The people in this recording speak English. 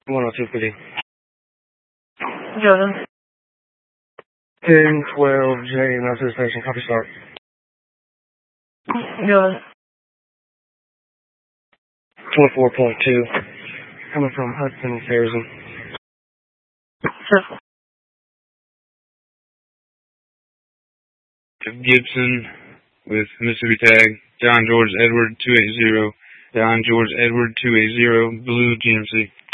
102 PD. Jordan. 1012J, now to the station. Copy start. Jordan. 24.2. Coming from Hudson and Harrison. Circle. Gibson with Mississippi tag. John George Edward 280. John George Edward 280. Blue GMC.